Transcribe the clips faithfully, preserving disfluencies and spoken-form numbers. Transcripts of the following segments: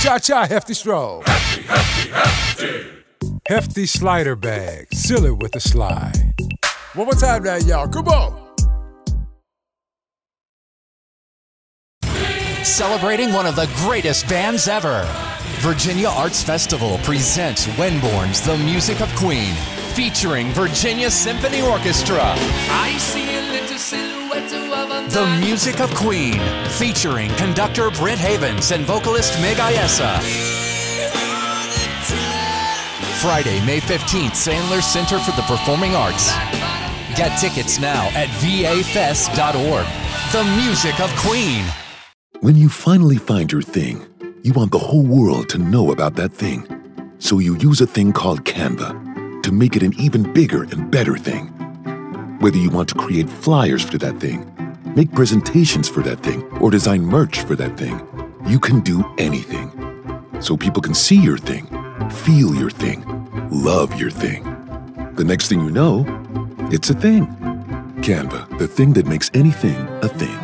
Cha-cha, hefty stroll. Hefty, hefty, hefty. Hefty slider bag. Seal it with a slide. One more time now, y'all. Come on. Celebrating one of the greatest bands ever. Virginia Arts Festival presents Wenborn's The Music of Queen, featuring Virginia Symphony Orchestra. I see a little silhouette of a The Music of Queen, featuring conductor Britt Havens and vocalist Meg Ayesa. Friday, May fifteenth, Sandler Center for the Performing Arts. Get tickets now at v a fest dot org. The Music of Queen. When you finally find your thing, you want the whole world to know about that thing. So you use a thing called Canva to make it an even bigger and better thing. Whether you want to create flyers for that thing, make presentations for that thing, or design merch for that thing, you can do anything. So people can see your thing, feel your thing, love your thing. The next thing you know, it's a thing. Canva, the thing that makes anything a thing.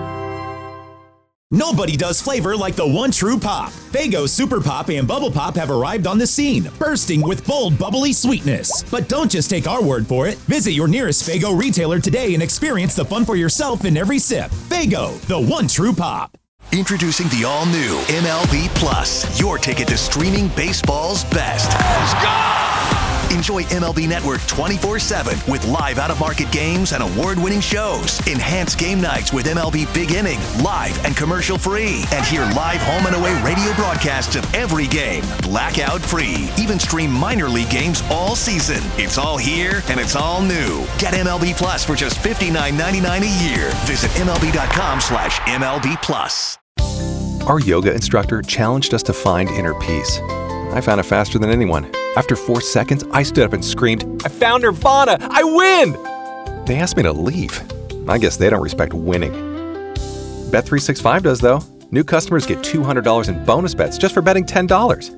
Nobody does flavor like the one true pop. Faygo Super Pop and Bubble Pop have arrived on the scene, bursting with bold, bubbly sweetness. But don't just take our word for it. Visit your nearest Faygo retailer today and experience the fun for yourself in every sip. Faygo, the one true pop. Introducing the all-new M L B Plus, your ticket to streaming baseball's best. Let's go! Enjoy M L B Network twenty-four seven with live out-of-market games and award-winning shows. Enhance game nights with M L B Big Inning, live and commercial-free. And hear live home and away radio broadcasts of every game, blackout-free. Even stream minor league games all season. It's all here and it's all new. Get M L B Plus for just fifty-nine ninety-nine a year. Visit MLB.com slash MLB Plus. Our yoga instructor challenged us to find inner peace. I found it faster than anyone. After four seconds, I stood up and screamed, "I found Nirvana! I win!" They asked me to leave. I guess they don't respect winning. Bet three sixty-five does, though. New customers get two hundred dollars in bonus bets just for betting ten dollars.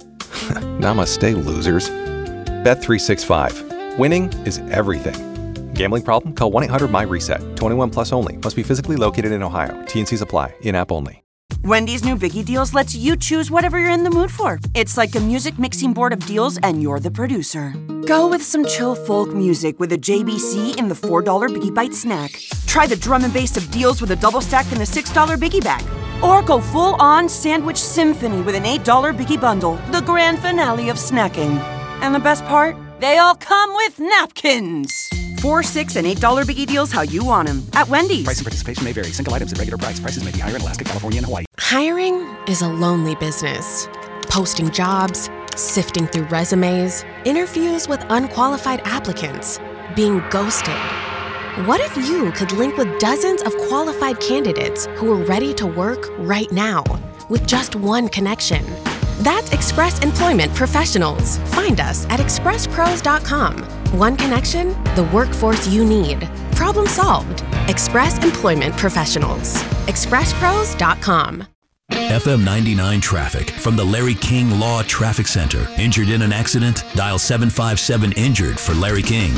Namaste, losers. Bet three sixty-five. Winning is everything. Gambling problem? Call one eight hundred my reset. twenty-one plus only. Must be physically located in Ohio. T and Cs apply. In-app only. Wendy's new Biggie Deals lets you choose whatever you're in the mood for. It's like a music mixing board of deals, and you're the producer. Go with some chill folk music with a J B C in the four dollar Biggie Bite snack. Try the drum and bass of deals with a double stack in the six dollar Biggie Bag. Or go full-on sandwich symphony with an eight dollar Biggie Bundle, the grand finale of snacking. And the best part? They all come with napkins. Four, six, and eight dollar Biggie Deals how you want them at Wendy's. Price and participation may vary. Single items at regular price. Prices may be higher in Alaska, California, and Hawaii. Hiring is a lonely business. Posting jobs, sifting through resumes, interviews with unqualified applicants, being ghosted. What if you could link with dozens of qualified candidates who are ready to work right now with just one connection? That's Express Employment Professionals. Find us at express pros dot com. One connection, the workforce you need. Problem solved. Express Employment Professionals. express pros dot com. F M ninety-nine traffic from the Larry King Law Traffic Center. Injured in an accident? Dial seven five seven injured for Larry King.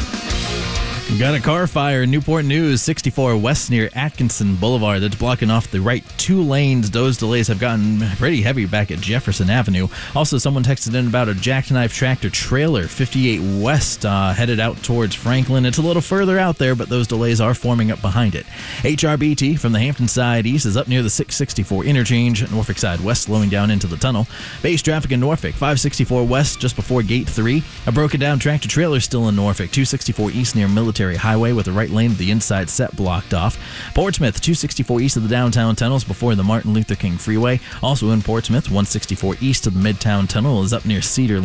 Got a car fire in Newport News, sixty-four west near Atkinson Boulevard. That's blocking off the right two lanes. Those delays have gotten pretty heavy back at Jefferson Avenue. Also, someone texted in about a jackknife tractor trailer, fifty-eight west, uh, headed out towards Franklin. It's a little further out there, but those delays are forming up behind it. H R B T from the Hampton side east is up near the six sixty-four interchange. Norfolk side west slowing down into the tunnel. Base traffic in Norfolk, five sixty-four west just before gate three. A broken down tractor trailer still in Norfolk, two sixty-four east near Military Highway with the right lane of the inside set blocked off. Portsmouth, two sixty-four east of the downtown tunnels before the Martin Luther King Freeway. Also in Portsmouth, one sixty-four east of the Midtown Tunnel is up near Cedar